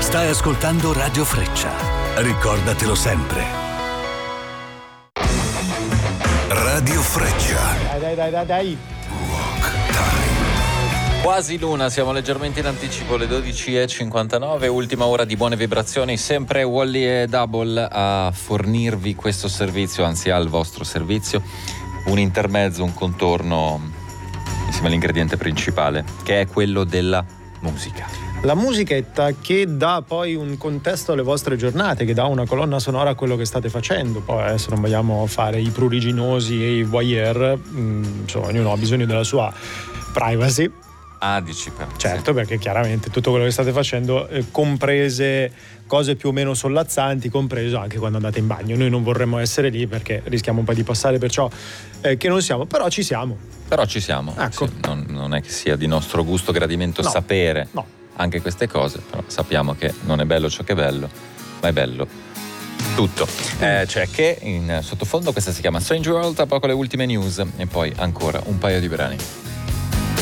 Stai ascoltando Radio Freccia. Ricordatelo sempre. Radio Freccia. Dai. Quasi l'una, siamo leggermente in anticipo, le 12:59, ultima ora di buone vibrazioni, sempre Wally e Double a fornirvi questo servizio, anzi al vostro servizio, un intermezzo, un contorno insieme all'ingrediente principale, che è quello della musica. La musichetta che dà poi un contesto alle vostre giornate, che dà una colonna sonora a quello che state facendo. Poi adesso non vogliamo fare i pruriginosi e i voyeur, insomma ognuno ha bisogno della sua privacy. Dici per certo, perché chiaramente tutto quello che state facendo, comprese cose più o meno sollazzanti, compreso anche quando andate in bagno. Noi non vorremmo essere lì perché rischiamo un po' di passare per ciò che non siamo, però ci siamo. Ecco. Sì, non è che sia di nostro gusto gradimento sapere anche queste cose, però sappiamo che non è bello ciò che è bello, ma è bello tutto. Cioè che in sottofondo questa si chiama Strange World, tra poco le ultime news e poi ancora un paio di brani.